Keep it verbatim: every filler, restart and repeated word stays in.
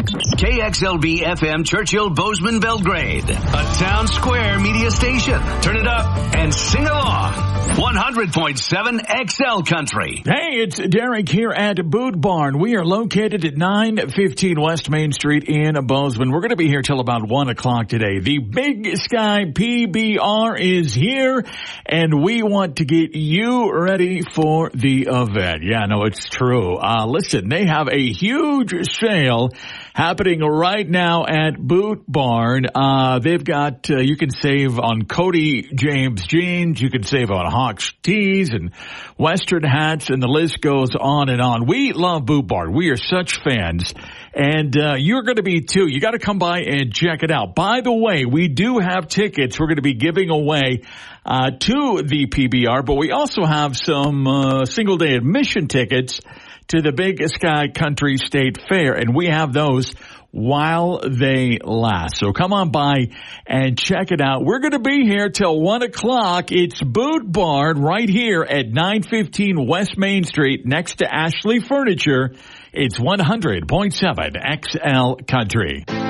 K X L V F M Churchill Bozeman Belgrade, a town square media station. Turn it up and sing along. one hundred point seven X L Country. Hey, it's Derek here at Boot Barn. We are located at nine fifteen West Main Street in Bozeman. We're going to be here till about one o'clock today. The Big Sky P B R is here, and we want to get you ready for the event. Yeah, no, it's true. Uh, listen, they have a huge sale happening right now at Boot Barn. Uh, they've got, uh, you can save on Cody James jeans. You can save on Hawks tees and Western hats, and the list goes on and on. We love Boot Barn. We are such fans, and uh, you're going to be too. You got to come by and check it out. By the way, we do have tickets we're going to be giving away uh, to the P B R, but we also have some uh, single-day admission tickets to the Big Sky Country State Fair, and we have those while they last. So come on by and check it out. We're going to be here till one o'clock. It's Boot Barn right here at nine fifteen West Main Street next to Ashley Furniture. It's one hundred point seven X L Country.